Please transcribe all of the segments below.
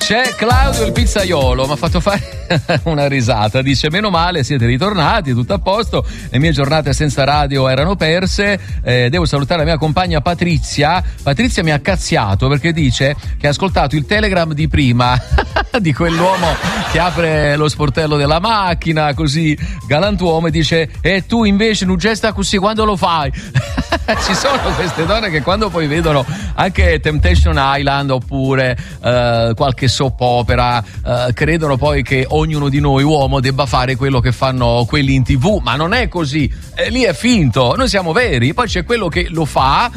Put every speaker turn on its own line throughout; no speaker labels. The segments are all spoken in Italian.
C'è Claudio il pizzaiolo, mi ha fatto fare una risata, dice: meno male siete ritornati, tutto a posto, le mie giornate senza radio erano perse, devo salutare la mia compagna Patrizia mi ha cazziato perché dice che ha ascoltato il Telegram di prima di quell'uomo che apre lo sportello della macchina così galantuomo e dice: e tu invece non gesta così quando lo fai. Ci sono queste donne che quando poi vedono anche Temptation Island oppure qualche soap opera credono poi che ognuno di noi uomo debba fare quello che fanno quelli in TV, ma non è così, lì è finto, noi siamo veri. Poi c'è quello che lo fa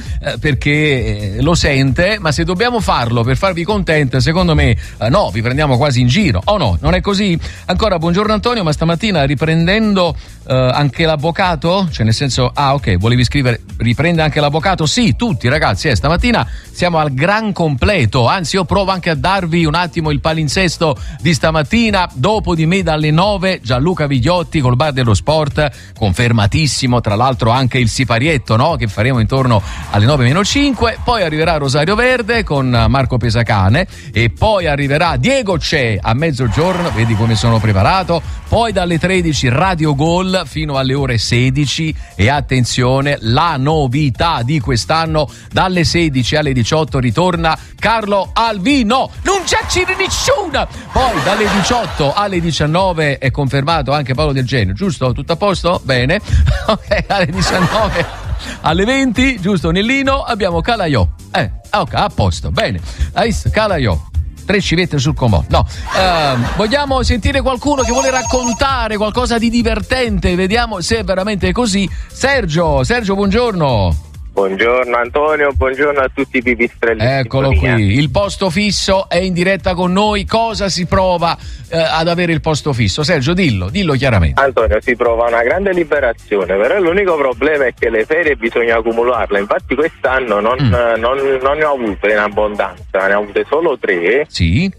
perché lo sente, ma se dobbiamo farlo per farvi contente, secondo me no, vi prendiamo quasi in giro, o no? Non è così? Ancora buongiorno Antonio, ma stamattina riprendendo anche l'avvocato, cioè nel senso, ok, volevi scrivere riprende anche l'avvocato? Sì, tutti ragazzi, stamattina siamo al gran completo, anzi io provo anche a darvi un attimo il palinsesto di stamattina. Dopo di me dalle 9 Gianluca Vigliotti col Bar dello Sport, confermatissimo, tra l'altro anche il siparietto, no? Che faremo intorno alle 9:05, poi arriverà Rosario Verde con Marco Pesacane e poi arriverà Diego C'è a mezzogiorno, vedi come sono preparato, poi dalle 13 Radio Gol fino alle ore 16 e attenzione, la novità di quest'anno, dalle 16 alle 18 ritorna Carlo Alvino, non c'è nessuna. Poi dalle 18 alle 19 è confermato anche Paolo Del Genio, giusto? Tutto a posto? Bene. Ok, alle 19 alle 20, giusto Nellino, abbiamo Calaiò. Ok, a posto, bene. Calaiò. 3 civette sul comò. No, vogliamo sentire qualcuno che vuole raccontare qualcosa di divertente, vediamo se è veramente così. Sergio, buongiorno.
Buongiorno Antonio, buongiorno a tutti i pipistrelli.
Eccolo qui, il posto fisso è in diretta con noi. Cosa si prova ad avere il posto fisso? Sergio, dillo chiaramente.
Antonio, si prova una grande liberazione, però l'unico problema è che le ferie bisogna accumularle. Infatti quest'anno non ne ho avute in abbondanza, ne ho avute solo 3.
Sì.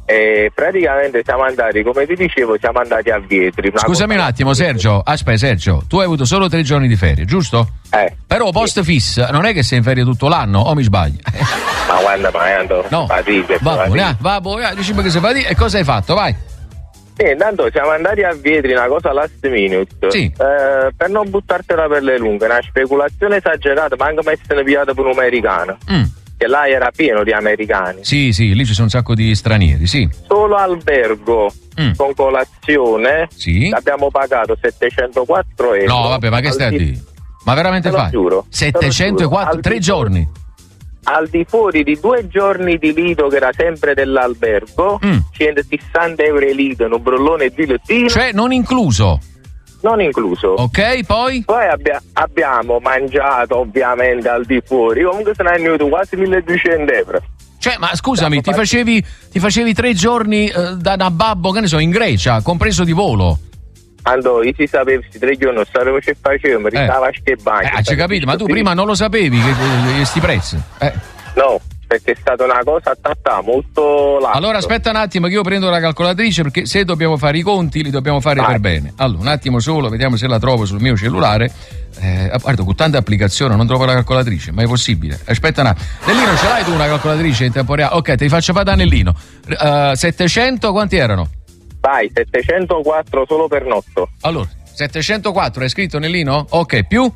E praticamente siamo andati, come ti dicevo, siamo andati a Vietri.
Scusami un attimo Sergio, aspetta Sergio, tu hai avuto solo 3 giorni di ferie, giusto? Però post fiss non è che sei in ferie tutto l'anno, o mi sbaglio?
Ma guarda, ma ando
no. Diciamo che sei fatica. E cosa hai fatto? Vai.
Intanto siamo andati a Vietri, una cosa last minute,
sì.
Per non buttartela per le lunghe, una speculazione esagerata, ma anche per essere pigliata per un americano. Che là era pieno di americani.
Sì, lì ci sono un sacco di stranieri, sì.
Solo albergo con colazione,
sì,
abbiamo pagato 704 euro.
No, vabbè, ma che stai a dire? Ma veramente fai?
Giuro,
704, 3 giorni?
Al di fuori di 2 giorni di lido che era sempre dell'albergo, 160 euro di lido, un brullone di lettino.
Cioè non incluso?
Non incluso.
Ok, poi?
Poi abbiamo mangiato ovviamente al di fuori, comunque se ne è venuto quasi 1200 euro.
Cioè, ma scusami, ti facevi 3 giorni da babbo, che ne so, in Grecia, compreso di volo?
Quando io si sapessi 3 giorni, non sapevo che facevo, mi restava a bagno.
C'è capito, ma tu prima non lo sapevi che sti prezzi?
No, perché è stata una cosa molto larga.
Allora aspetta un attimo che io prendo la calcolatrice, perché se dobbiamo fare i conti li dobbiamo fare per bene. Allora un attimo solo, vediamo se la trovo sul mio cellulare. Guarda, con tante applicazioni non trovo la calcolatrice, ma è possibile? Aspetta un attimo. Nellino, ce l'hai tu una calcolatrice in tempo reale? Ok, ti faccio fare da Nellino. 700 quanti erano?
Vai, 704 solo per notto.
Allora 704 è scritto Nellino? Ok, più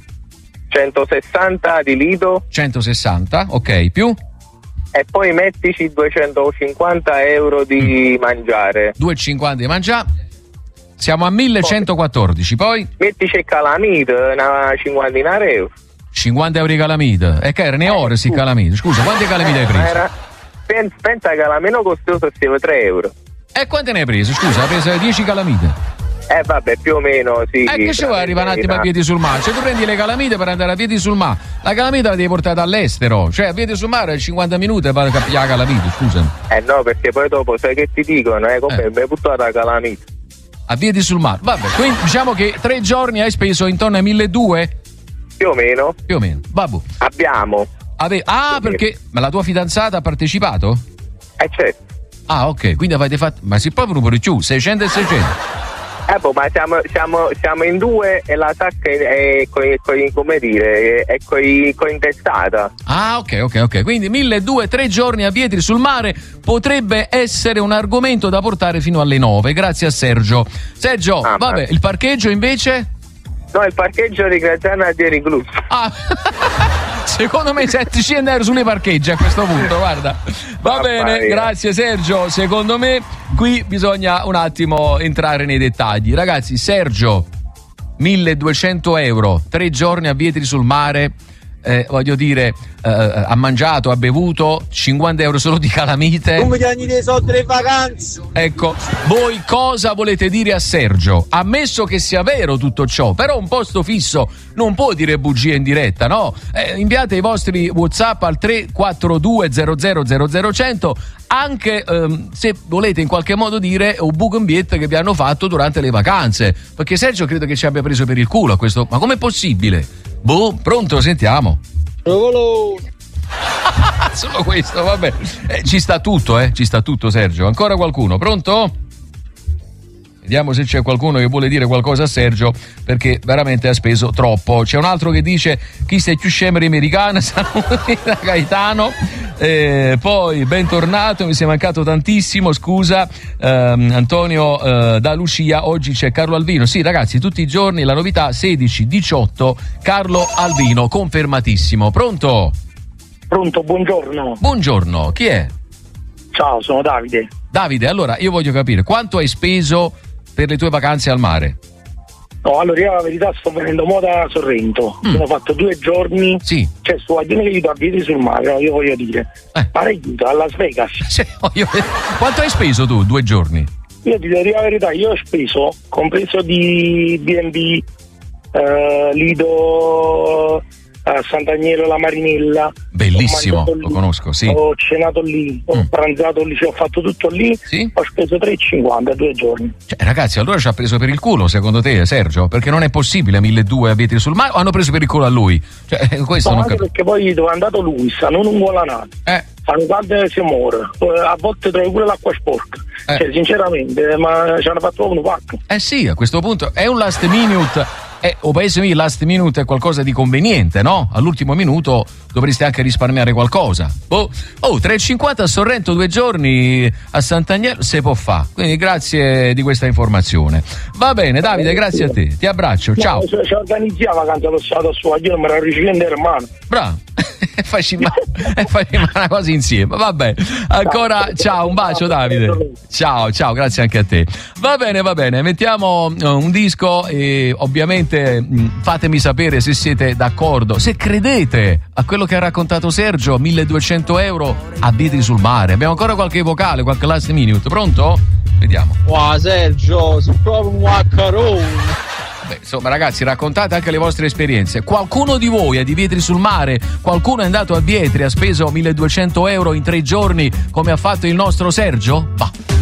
160 di lido.
160, ok, più?
E poi mettici 250 euro di mangiare.
250 di mangiare. Siamo a 1114, poi?
Mettici calamite, una 50 euro.
50 euro di calamite? E che erano ore si calamite? Scusa, quante calamite hai preso?
Pensa che la meno costosa sia 3 euro.
E quante ne hai preso? Scusa, hai preso 10 calamite?
Vabbè, più o meno, sì.
Che ci vuoi arrivare un attimo a piedi sul mare? Cioè tu prendi le calamite per andare a piedi sul mare, la calamita la devi portare all'estero, cioè a piedi sul mare 50 minuti per capire la calamita, scusami.
No, perché poi dopo sai che ti dicono, come mi hai buttata la calamita.
A piedi sul mare, vabbè, quindi diciamo che 3 giorni hai speso intorno ai 1200?
Più o meno.
Babbo.
Abbiamo.
Perché? Ma la tua fidanzata ha partecipato?
Certo.
Ok, quindi avete fatto, ma si può proprio più, 600 e 600?
Ma siamo in due e la sacca è come dire, è cointestata.
Ah, ok. Quindi 1.200, 3 giorni a Vietri sul Mare potrebbe essere un argomento da portare fino alle 9. Grazie a Sergio. Sergio, vabbè, il parcheggio invece?
No, il parcheggio di Graziano Altieri Club.
Secondo me 700 euro sulle parcheggi a questo punto, guarda. Va bene, grazie Sergio. Secondo me qui bisogna un attimo entrare nei dettagli. Ragazzi, Sergio, 1.200 euro, 3 giorni a Vietri sul Mare. Voglio dire, ha mangiato, ha bevuto, 50 euro solo di calamite.
Non mi danno dei soldi delle vacanze.
Ecco, voi cosa volete dire a Sergio? Ammesso che sia vero tutto ciò, però un posto fisso non può dire bugie in diretta, no? Inviate i vostri WhatsApp al 342 00 100 anche se volete in qualche modo dire un buco in bietta che vi hanno fatto durante le vacanze, perché Sergio credo che ci abbia preso per il culo a questo. Ma com'è possibile? Pronto, sentiamo. Solo questo, vabbè. Ci sta tutto Sergio. Ancora qualcuno? Pronto? Vediamo se c'è qualcuno che vuole dire qualcosa a Sergio, perché veramente ha speso troppo. C'è un altro che dice chi sei più scemere americana, da Gaetano. Poi bentornato, mi sei mancato tantissimo, scusa. Antonio da Lucia, oggi c'è Carlo Alvino. Sì ragazzi, tutti i giorni la novità 16-18 Carlo Alvino, confermatissimo. Pronto,
buongiorno.
Buongiorno, chi è?
Ciao, sono Davide.
Davide, allora io voglio capire quanto hai speso per le tue vacanze al mare.
No, allora io la verità sto venendo mo da Sorrento. Ho fatto 2 giorni.
Sì.
Cioè sto a dire che io a Vietri sul Mare, no, io voglio dire. Parecchio a Las Vegas.
Quanto hai speso tu 2 giorni?
Io ti devo dire la verità, io ho speso, compreso di B&B, Lido, Sant'Agnello, la Marinella.
Bellissimo, lo conosco, sì.
Ho cenato lì, ho pranzato lì, ho fatto tutto lì,
sì?
Ho speso 3,50 2 giorni.
Cioè, ragazzi, allora ci ha preso per il culo, secondo te, Sergio? Perché non è possibile 1.200 a Vietri sul Mare, o hanno preso per il culo a lui? Cioè, questo
no,
non
anche perché poi dove è andato lui, stanno un volanato. Fanno tante si muore, a volte trovi pure l'acqua sporca. Cioè, sinceramente, ma ci hanno fatto proprio un pacco.
Sì, a questo punto è un last minute. O paese mio, last minute è qualcosa di conveniente, no? All'ultimo minuto dovreste anche risparmiare qualcosa. 3,50 a Sorrento 2 giorni, a Sant'Agnello se può fare. Quindi grazie di questa informazione. Va bene Davide, grazie a te, ti abbraccio, ciao.
Ci organizziamo la vacanza lo Stato suo, io non me la riuscendo hermano.
Bravo. Facci una cosa insieme, vabbè. Ancora ciao, un bacio Davide. Ciao, grazie anche a te. Va bene, mettiamo un disco e ovviamente fatemi sapere se siete d'accordo, se credete a quello che ha raccontato Sergio. 1.200 euro a Vietri sul Mare. Abbiamo ancora qualche vocale, qualche last minute, pronto? Vediamo.
Wow, Sergio, sei proprio un waccarone.
Beh, insomma ragazzi, raccontate anche le vostre esperienze. Qualcuno di voi è di Vietri sul Mare? Qualcuno è andato a Vietri, ha speso 1.200 euro in 3 giorni come ha fatto il nostro Sergio?